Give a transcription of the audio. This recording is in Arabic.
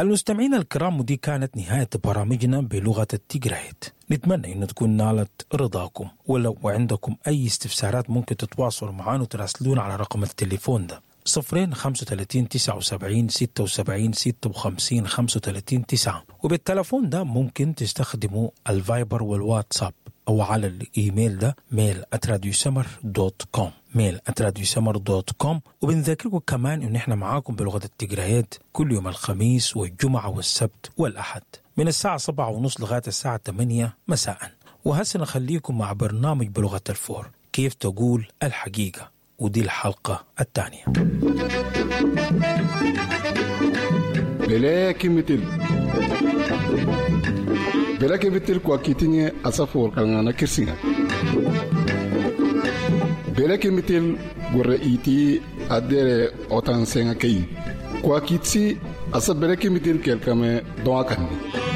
المستمعين الكرام، ودي كانت نهاية برامجنا بلغة التيغرايت. نتمنى أن تكون نالت رضاكم، ولو عندكم أي استفسارات ممكن تتواصلوا معنا وتراسلونا على رقم التليفون ده 035 79 76 56 35 9، وبالتلفون ده ممكن تستخدموا الفايبر والواتساب، أو على الإيميل ده mail@radiosummer.com mail@radiosummer.com. وبنذكركم كمان إن إحنا معاكم بلغة التيغرايت كل يوم الخميس والجمعة والسبت والأحد من الساعة 7:30 لغاية الساعة 8 مساء. وهسه نخليكم مع برنامج بلغة الفور، كيف تقول الحقيقة، ودي الحلقة الثانية. بلاكي بتل كواكيتيني أسافور كالغانا كرسينا بلاكي بتل غرائيتي أدير أوتان سينا كي كواكيتسي أسا بلاكي بتل كالكامي دواكاني